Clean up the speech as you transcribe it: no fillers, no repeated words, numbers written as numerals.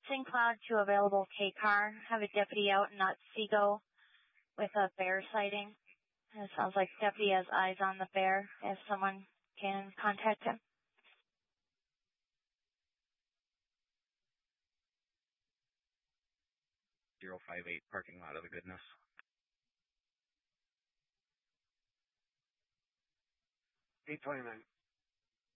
St. Cloud to available K-Car. Have a deputy out in Otsego with a bear sighting. It sounds like deputy has eyes on the bear if someone can contact him. 058 parking lot of the Goodness. 829.